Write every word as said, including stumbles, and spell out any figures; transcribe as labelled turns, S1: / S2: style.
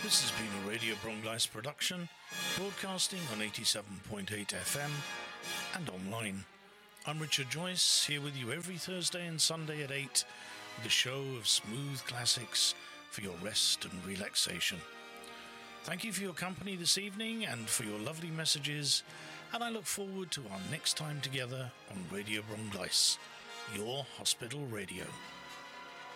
S1: This has been a Radio Brongleis production, broadcasting on eighty-seven point eight F M and online. I'm Richard Joyce, here with you every Thursday and Sunday at eight, with a show of smooth classics for your rest and relaxation. Thank you for your company this evening and for your lovely messages, and I look forward to our next time together on Radio Brongleis, your hospital radio.